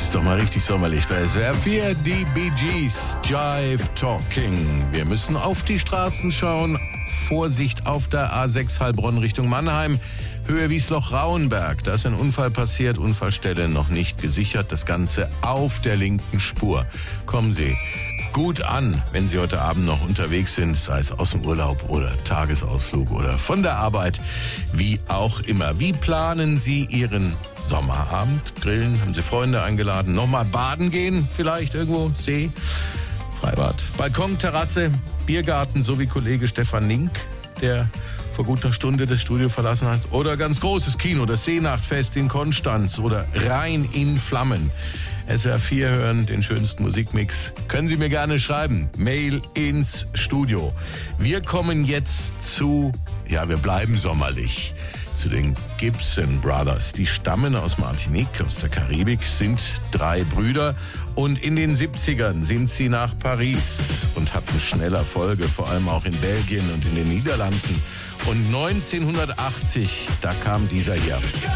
Ist doch mal richtig sommerlich bei SWR 4, die Bee Gees, Jive Talking. Wir müssen auf die Straßen schauen. Vorsicht auf der A6 Heilbronn Richtung Mannheim. Höhe Wiesloch-Rauenberg. Da ist ein Unfall passiert, Unfallstelle noch nicht gesichert. Das Ganze auf der linken Spur. Kommen Sie gut an, wenn Sie heute Abend noch unterwegs sind, sei es aus dem Urlaub oder Tagesausflug oder von der Arbeit, wie auch immer. Wie planen Sie Ihren Sommerabend? Grillen? Haben Sie Freunde eingeladen? Nochmal baden gehen? Vielleicht irgendwo? See? Freibad? Balkon, Terrasse, Biergarten, so wie Kollege Stefan Nink, der vor guter Stunde das Studio verlassen hat. Oder ganz großes Kino, das Seenachtfest in Konstanz oder Rhein in Flammen. SWR 4 hören, den schönsten Musikmix. Können Sie mir gerne schreiben. Mail ins Studio. Wir kommen jetzt wir bleiben sommerlich, zu den Gibson Brothers. Die stammen aus Martinique, aus der Karibik, sind 3 Brüder. Und in den 70ern sind sie nach Paris und hatten schnell Erfolge, vor allem auch in Belgien und in den Niederlanden. Und 1980, da kam dieser hier.